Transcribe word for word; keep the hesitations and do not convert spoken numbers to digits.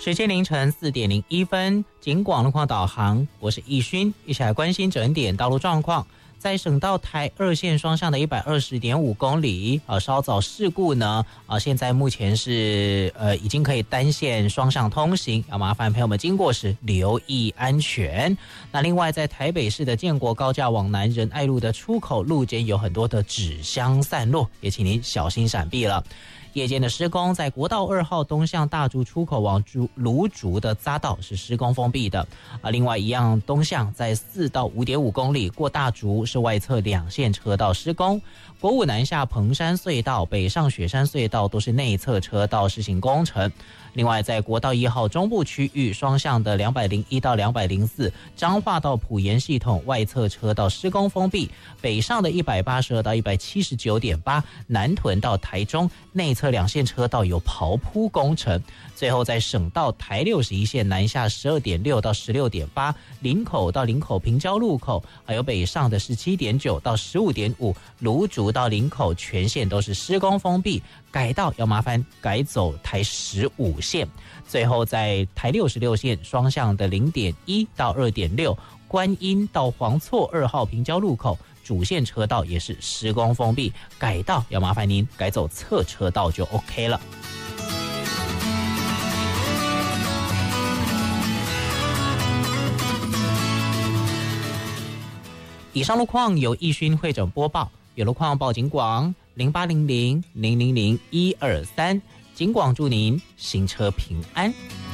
时间凌晨四点零一分，警广路况导航，我是易勋，一起来关心整点道路状况。在省道台二线双向的一百二十点五公里，呃，稍早事故呢，啊、呃，现在目前是呃已经可以单线双向通行，要麻烦朋友们经过时留意安全。那另外，在台北市的建国高架往南仁爱路的出口路间有很多的纸箱散落，也请您小心闪避了。夜间的施工，在国道二号东向大竹出口往芦竹的匝道是施工封闭的啊。另外一样东向在四到五点五公里过大竹是外侧两线车道施工。国五南下彭山隧道、北上雪山隧道都是内侧车道施行工程。另外，在国道一号中部区域双向的两百零一到两百零四彰化到埔盐系统外侧车道施工封闭，北上的一百八十二到一百七十九点八南屯到台中内侧两线车道有刨铺工程。最后在省道台六十一线南下十二点六到十六点八林口到林口平交路口，还有北上的十七点九到十五点五芦竹到林口全线都是施工封闭，改道要麻烦改走台十五线。最后在台六十六线双向的零点一到二点六观音到黄厝二号平交路口主线车道也是施工封闭，改道要麻烦您改走侧车道就 OK 了。以上路况由易勋会诊播报，有路况报警广零八零零零零零一二三，警广祝您行车平安。